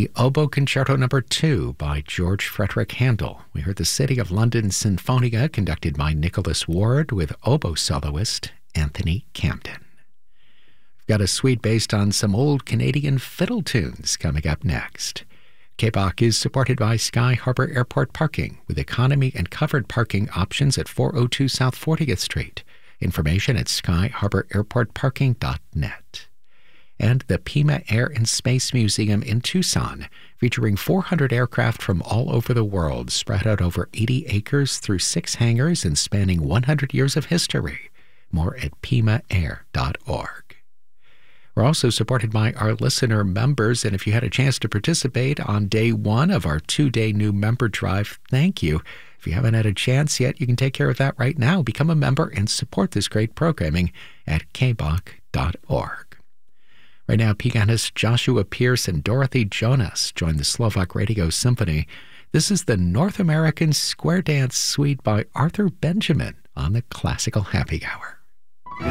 the Oboe Concerto No. 2 by George Frederick Handel. We heard the City of London Sinfonia conducted by Nicholas Ward with oboe soloist Anthony Camden. We've got a suite based on some old Canadian fiddle tunes coming up next. Kbach is supported by Sky Harbor Airport Parking with economy and covered parking options at 402 South 40th Street. Information at skyharbораirportparking.net. And the Pima Air and Space Museum in Tucson, featuring 400 aircraft from all over the world, spread out over 80 acres through 6 hangars and spanning 100 years of history. More at pimaair.org. We're also supported by our listener members, and if you had a chance to participate on day 1 of our 2-day new member drive, thank you. If you haven't had a chance yet, you can take care of that right now. Become a member and support this great programming at kbach.org. Right now, pianist Joshua Pierce and Dorothy Jonas join the Slovak Radio Symphony. This is the North American Square Dance Suite by Arthur Benjamin on the Classical Happy Hour.